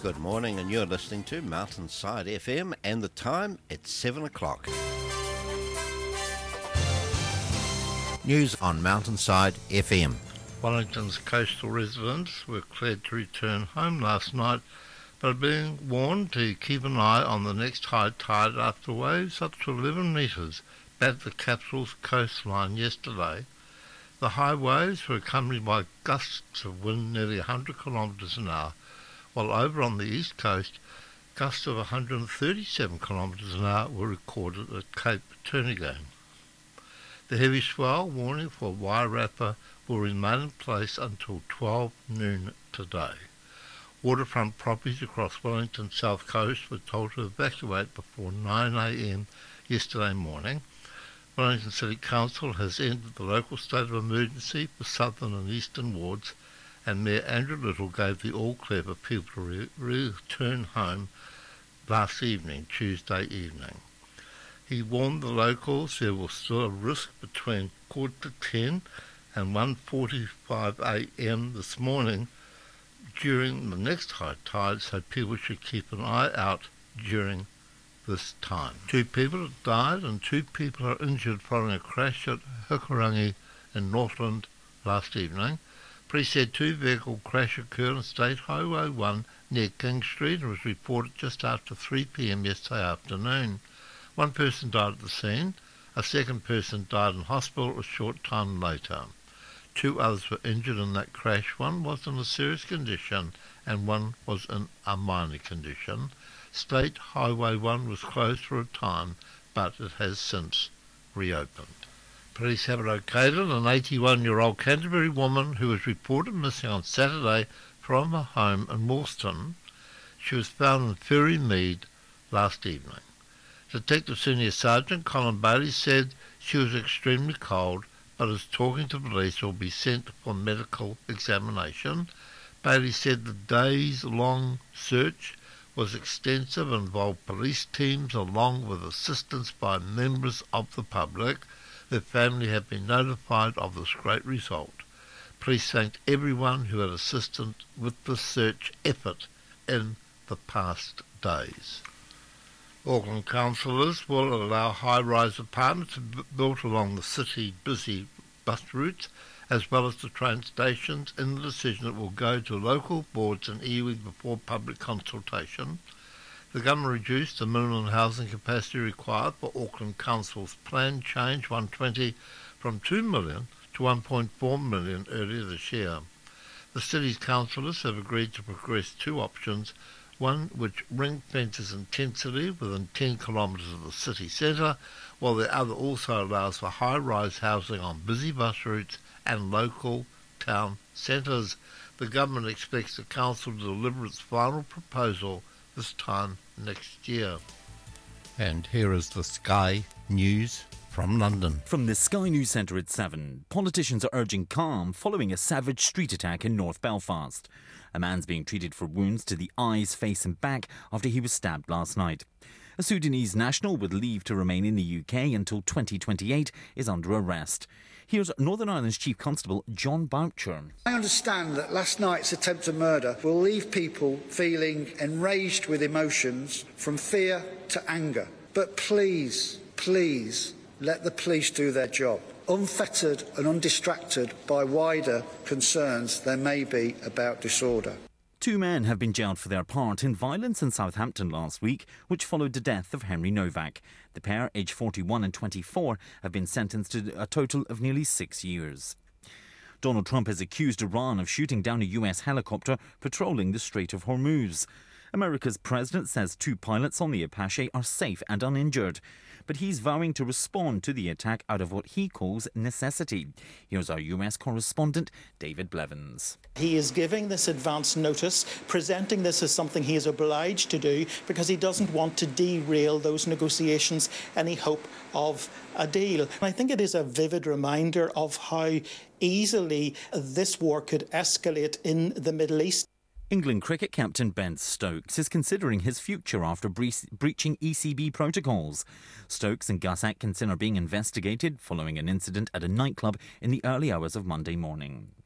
Good morning, and you're listening to Mountainside FM, and the time, it's 7 o'clock. News on Mountainside FM. Wellington's coastal residents were cleared to return home last night, but are being warned to keep an eye on the next high tide after waves up to 11 metres battered the capital's coastline yesterday. The high waves were accompanied by gusts of wind nearly 100 kilometres an hour, while over on the east coast, gusts of 137 kilometres an hour were recorded at Cape Turnagain. The heavy swell warning for Wairarapa will remain in place until 12 noon today. Waterfront properties across Wellington's south coast were told to evacuate before 9 a.m. yesterday morning. Wellington City Council has ended the local state of emergency for southern and eastern wards, and Mayor Andrew Little gave the all-clear for people to return home last evening, Tuesday evening. He warned the locals there was still a risk between 10:15 and 1:45 a.m. this morning during the next high tide, so people should keep an eye out during this time. 2 people have died and 2 people are injured following a crash at Hukarangi in Northland last evening. Police said 2-vehicle crash occurred on State Highway 1 near King Street and was reported just after 3 p.m. yesterday afternoon. 1 person died at the scene. A second person died in hospital a short time later. 2 others were injured in that crash. One was in a serious condition and one was in a minor condition. State Highway 1 was closed for a time, but it has since reopened. Police have located an 81-year-old Canterbury woman who was reported missing on Saturday from her home in Woolston. She was found in Ferry Mead last evening. Detective Senior Sergeant Colin Bailey said she was extremely cold, but is talking to police and will be sent for medical examination. Bailey said the days-long search was extensive and involved police teams along with assistance by members of the public. The family have been notified of this great result. Police thanked everyone who had assisted with the search effort in the past days. Auckland councillors will allow high-rise apartments to be built along the city busy bus routes as well as the train stations in the decision that will go to local boards and iwi before public consultation. The government reduced the minimum housing capacity required for Auckland Council's planned change 120 from 2 million to 1.4 million earlier this year. The city's councillors have agreed to progress 2 options, one which ring fences intensity within 10 kilometres of the city centre, while the other also allows for high-rise housing on busy bus routes and local town centres. The government expects the council to deliver its final proposal this time next year. And here is the Sky News from London. From the Sky News Centre at 7, politicians are urging calm following a savage street attack in North Belfast. A man's being treated for wounds to the eyes, face and back after he was stabbed last night. A Sudanese national with leave to remain in the UK until 2028 is under arrest. Here's Northern Ireland's Chief Constable John Boucher. I understand that last night's attempted murder will leave people feeling enraged with emotions from fear to anger. But please, please, let the police do their job, unfettered and undistracted by wider concerns there may be about disorder. 2 men have been jailed for their part in violence in Southampton last week, which followed the death of Henry Novak. The pair, aged 41 and 24, have been sentenced to a total of nearly 6 years. Donald Trump has accused Iran of shooting down a US helicopter patrolling the Strait of Hormuz. America's president says 2 pilots on the Apache are safe and uninjured, but he's vowing to respond to the attack out of what he calls necessity. Here's our US correspondent, David Blevins. He is giving this advance notice, presenting this as something he is obliged to do because he doesn't want to derail those negotiations, any hope of a deal. I think it is a vivid reminder of how easily this war could escalate in the Middle East. England cricket captain Ben Stokes is considering his future after breaching ECB protocols. Stokes and Gus Atkinson are being investigated following an incident at a nightclub in the early hours of Monday morning.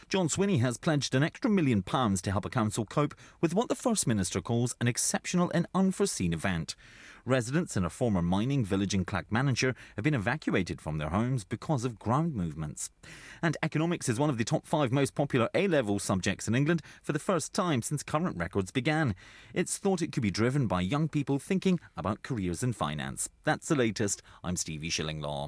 John Swinney has pledged an extra £1 million to help a council cope with what the First Minister calls an exceptional and unforeseen event. Residents in a former mining village in Clackmannanshire have been evacuated from their homes because of ground movements. And economics is one of the top 5 most popular A-level subjects in England for the first time since current records began. It's thought it could be driven by young people thinking about careers in finance. That's the latest. I'm Stevie Shillinglaw.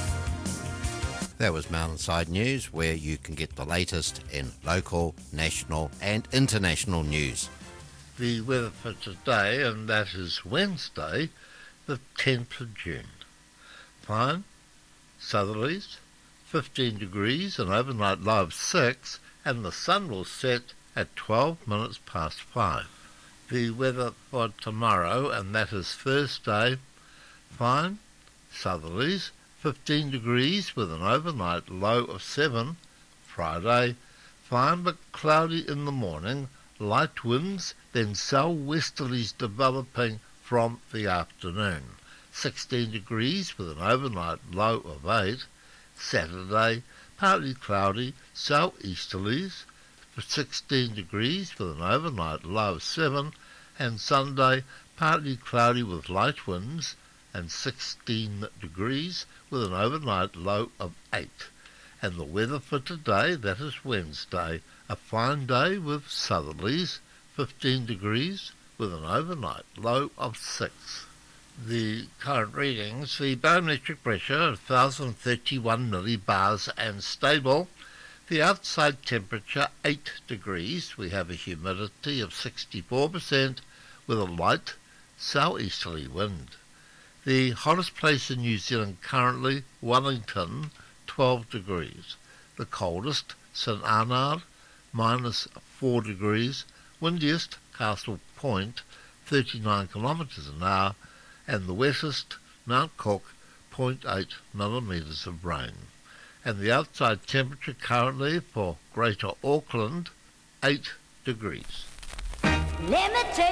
That was Mountainside News, where you can get the latest in local, national and international news. The weather for today, and that is Wednesday, the 10th of June. Fine, southerlies, 15 degrees, an overnight low of 6, and the sun will set at 12 minutes past 5. The weather for tomorrow, and that is Thursday, fine, southerlies, 15 degrees with an overnight low of 7. Friday, fine but cloudy in the morning, light winds, then southwesterlies developing from the afternoon. 16 degrees with an overnight low of 8. Saturday, partly cloudy, southeasterlies, 16 degrees with an overnight low of 7. And Sunday, partly cloudy with light winds, and 16 degrees with an overnight low of 8. And the weather for today, that is Wednesday, a fine day with southerlies, 15 degrees with an overnight low of 6. The current readings, the barometric pressure 1,031 millibars and stable. The outside temperature 8 degrees. We have a humidity of 64% with a light southeasterly wind. The hottest place in New Zealand currently, Wellington, 12 degrees. The coldest, St Arnaud, -4 degrees. Windiest, Castle Point, 39 kilometres an hour. And the wettest, Mount Cook, 0.8 millimetres of rain. And the outside temperature currently for Greater Auckland, 8 degrees. Let me take